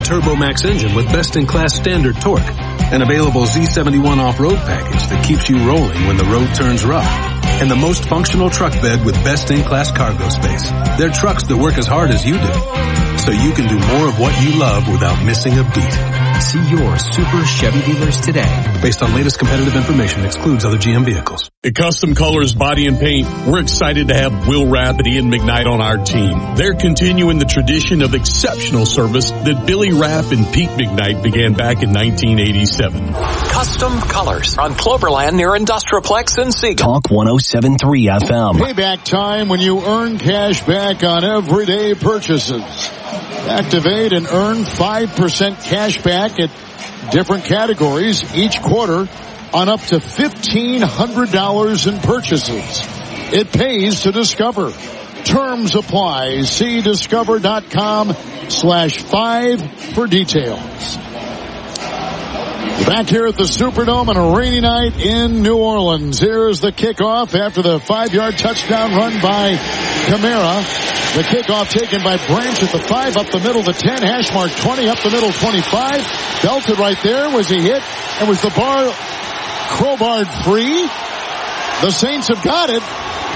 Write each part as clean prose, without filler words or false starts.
Turbo Max engine with best-in-class standard torque. An available Z71 off-road package that keeps you rolling when the road turns rough. And the most functional truck bed with best-in-class cargo space. They're trucks that work as hard as you do, so you can do more of what you love without missing a beat. See your Super Chevy dealers today. Based on latest competitive information, excludes other GM vehicles. At Custom Colors Body and Paint, we're excited to have Will Rapp and Ian McKnight on our team. They're continuing the tradition of exceptional service that Billy Rapp and Pete McKnight began back in 1987. Custom Colors on Cloverland near Industrialplex in Siegel. Talk 107.3 FM. Payback time when you earn cash back on everyday purchases. Activate and earn 5% cash back at different categories each quarter on up to $1,500 in purchases. It pays to discover. Terms apply. See discover.com/5 for details. Back here at the Superdome on a rainy night in New Orleans. Here's the kickoff after the 5-yard touchdown run by Kamara. The kickoff taken by Branch at the 5, up the middle, the 10, hash mark 20, up the middle, 25. Belted right there. Was he hit? And was the bar crowbarred free? The Saints have got it.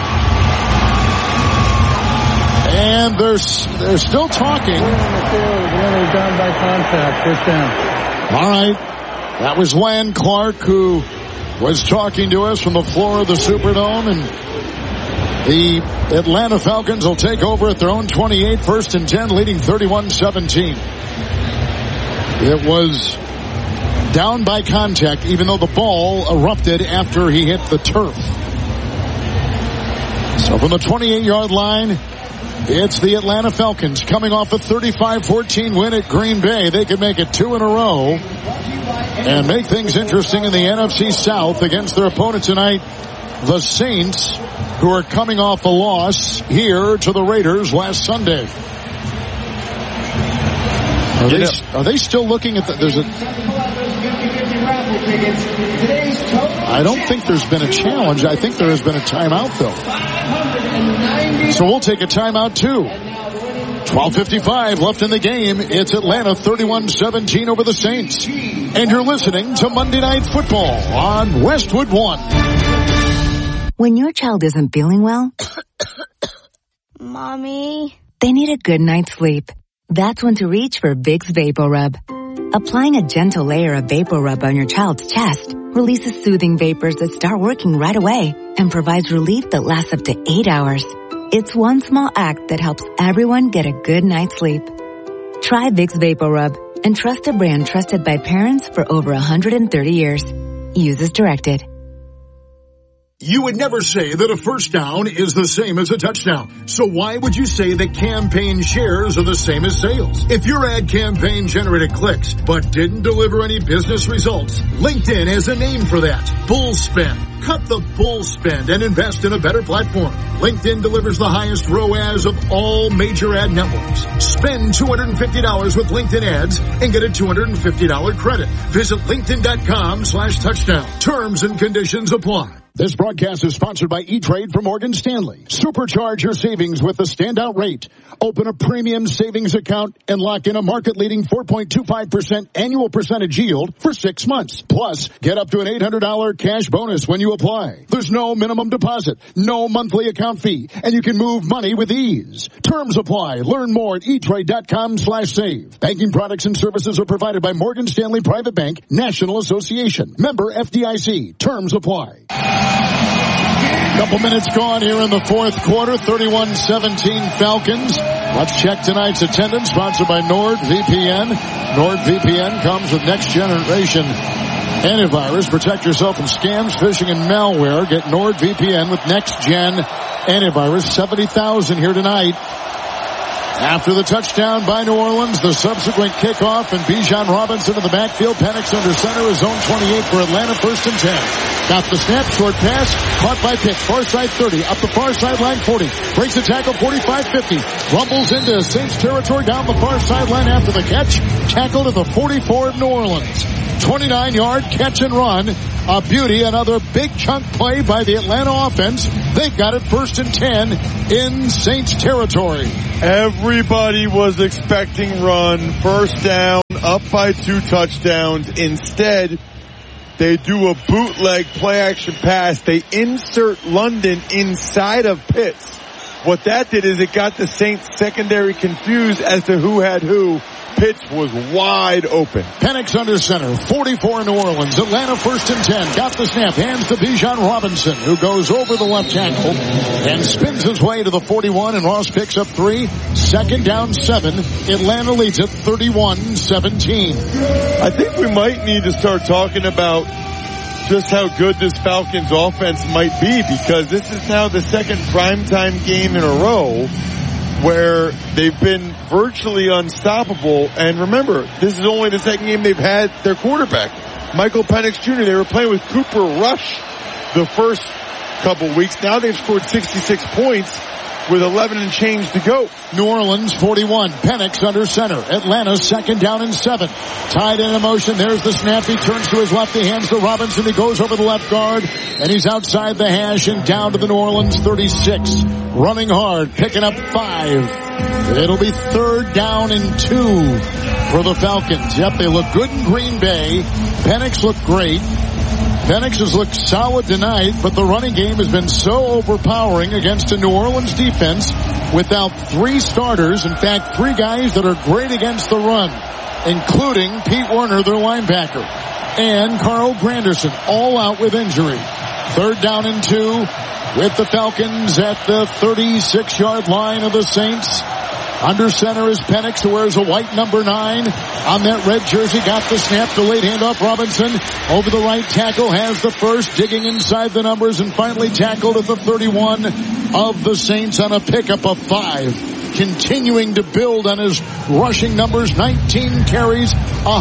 And they're still talking. Down by contact. First down. All right. That was Lan Clark who was talking to us from the floor of the Superdome, and the Atlanta Falcons will take over at their own 28, 1st and 10, leading 31-17. It was down by contact, even though the ball erupted after he hit the turf. So from the 28-yard line, it's the Atlanta Falcons coming off a 35-14 win at Green Bay. They could make it 2 in a row and make things interesting in the NFC South against their opponent tonight, the Saints, who are coming off a loss here to the Raiders last Sunday. Are they still looking at I don't think there's been a challenge. I think there has been a timeout, though. So we'll take a timeout, too. 12:55 left in the game. It's Atlanta 31-17 over the Saints. And you're listening to Monday Night Football on Westwood One. When your child isn't feeling well, Mommy, they need a good night's sleep. That's when to reach for Vicks VapoRub. Applying a gentle layer of VapoRub on your child's chest releases soothing vapors that start working right away and provides relief that lasts up to 8 hours. It's one small act that helps everyone get a good night's sleep. Try Vicks VapoRub and trust a brand trusted by parents for over 130 years. Use as directed. You would never say that a first down is the same as a touchdown. So why would you say that campaign shares are the same as sales? If your ad campaign generated clicks but didn't deliver any business results, LinkedIn has a name for that. Bull spend. Cut the bull spend and invest in a better platform. LinkedIn delivers the highest ROAS of all major ad networks. Spend $250 with LinkedIn ads and get a $250 credit. Visit LinkedIn.com/touchdown. Terms and conditions apply. This broadcast is sponsored by E-Trade from Morgan Stanley. Supercharge your savings with a standout rate. Open a premium savings account and lock in a market-leading 4.25% annual percentage yield for 6 months. Plus, get up to an $800 cash bonus when you apply. There's no minimum deposit, no monthly account fee, and you can move money with ease. Terms apply. Learn more at eTrade.com/save. Banking products and services are provided by Morgan Stanley Private Bank, National Association. Member FDIC. Terms apply. Couple minutes gone here in the fourth quarter. 31-17 Falcons. Let's check tonight's attendance, sponsored by NordVPN. NordVPN comes with next generation antivirus. Protect yourself from scams, phishing, and malware. Get NordVPN with next gen antivirus. 70,000 here tonight. After the touchdown by New Orleans, the subsequent kickoff, and Bijan Robinson in the backfield, panics under center, is zone 28 for Atlanta, 1st and 10. Got the snap, short pass, caught by Pitt, far side 30, up the far sideline 40, breaks the tackle 45-50, rumbles into Saints territory down the far sideline after the catch, tackled at the 44 of New Orleans. 29-yard catch and run A beauty, another big chunk play by the Atlanta offense. They've got it 1st and 10 in Saints territory. Everybody was expecting run, first down, up by 2 touchdowns. Instead, they do a bootleg play-action pass. They insert London inside of Pitts. What that did is it got the Saints secondary confused as to who had who. Pitts was wide open. Penix under center, 44 in New Orleans. Atlanta 1st and 10. Got the snap, hands to Bijan Robinson, who goes over the left tackle and spins his way to the 41, and Ross picks up 3. 2nd down 7. Atlanta leads it 31-17. I think we might need to start talking about just how good this Falcons offense might be, because this is now the second primetime game in a row where they've been virtually unstoppable. And remember, this is only the second game they've had their quarterback, Michael Penix Jr. They were playing with Cooper Rush the first couple weeks. Now they've scored 66 points with 11 and change to go. New Orleans 41. Penix under center. Atlanta 2nd down and 7. Tied in motion. There's the snap. He turns to his left. He hands to Robinson. He goes over the left guard. And he's outside the hash and down to the New Orleans 36. Running hard. Picking up 5. It'll be 3rd down and 2 for the Falcons. Yep, they look good in Green Bay. Penix looked great. Penix has looked solid tonight, but the running game has been so overpowering against a New Orleans defense without 3 starters. In fact, 3 guys that are great against the run, including Pete Werner, their linebacker, and Carl Granderson, all out with injury. 3rd down and 2 with the Falcons at the 36-yard line of the Saints. Under center is Penix, who wears a white number 9 on that red jersey. Got the snap, delayed handoff. Robinson over the right tackle, has the first, digging inside the numbers, and finally tackled at the 31 of the Saints on a pickup of 5. Continuing to build on his rushing numbers. 19 carries,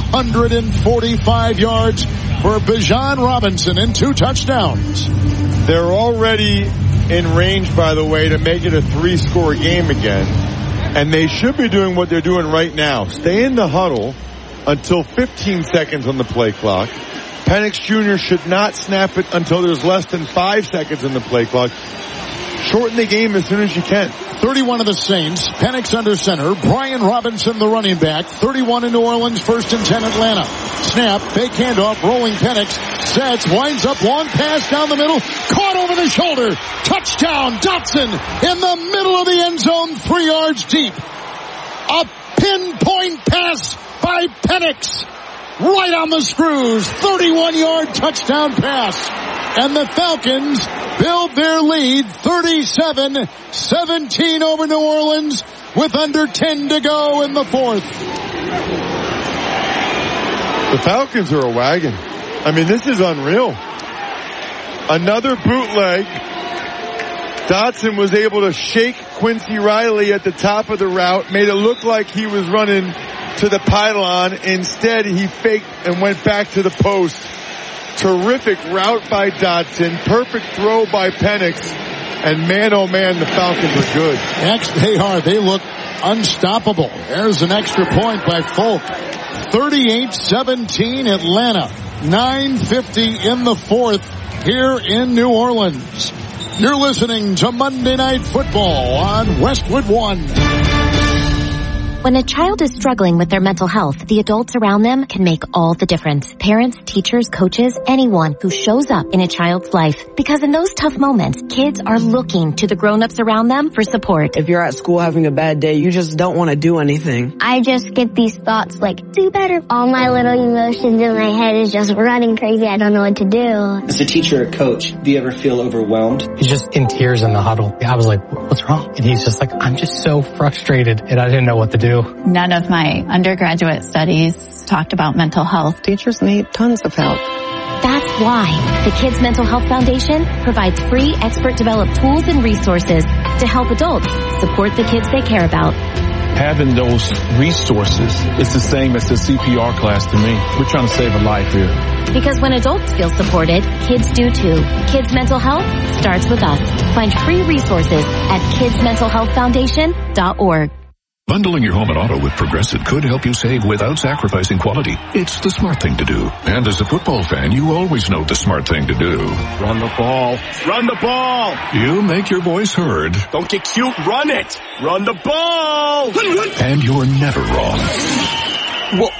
145 yards for Bijan Robinson and 2 touchdowns. They're already in range, by the way, to make it a 3-score game again. And they should be doing what they're doing right now. Stay in the huddle until 15 seconds on the play clock. Penix Jr. should not snap it until there's less than 5 seconds on the play clock. Shorten the game as soon as you can. 31 of the Saints. Penix under center. Brian Robinson, the running back. 31 in New Orleans. 1st and 10 Atlanta. Snap. Fake handoff. Rolling Penix. Sets. Winds up. Long pass down the middle. Caught over the shoulder. Touchdown. Dotson in the middle of the end zone. 3 yards deep. A pinpoint pass by Penix. Right on the screws. 31-yard touchdown pass. And the Falcons build their lead 37-17 over New Orleans with under 10 to go in the 4th. The Falcons are a wagon. I mean, this is unreal. Another bootleg. Dotson was able to shake Quincy Riley at the top of the route, made it look like he was running to the pylon. Instead, he faked and went back to the post. Terrific route by Dotson. Perfect throw by Penix. And man, oh man, the Falcons are good. They are. They look unstoppable. There's an extra point by Folk. 38-17 Atlanta. 9:50 in the 4th here in New Orleans. You're listening to Monday Night Football on Westwood One. When a child is struggling with their mental health, the adults around them can make all the difference. Parents, teachers, coaches, anyone who shows up in a child's life. Because in those tough moments, kids are looking to the grown-ups around them for support. If you're at school having a bad day, you just don't want to do anything. I just get these thoughts like, do better. All my little emotions in my head is just running crazy. I don't know what to do. As a teacher or coach, do you ever feel overwhelmed? He's just in tears in the huddle. I was like, what's wrong? And he's just like, I'm just so frustrated, and I didn't know what to do. None of my undergraduate studies talked about mental health. Teachers need tons of help. That's why the Kids Mental Health Foundation provides free expert-developed tools and resources to help adults support the kids they care about. Having those resources is the same as the CPR class to me. We're trying to save a life here. Because when adults feel supported, kids do too. Kids Mental Health starts with us. Find free resources at kidsmentalhealthfoundation.org. Bundling your home and auto with Progressive could help you save without sacrificing quality. It's the smart thing to do. And as a football fan, you always know the smart thing to do. Run the ball. Run the ball. You make your voice heard. Don't get cute. Run it. Run the ball. And you're never wrong. Well,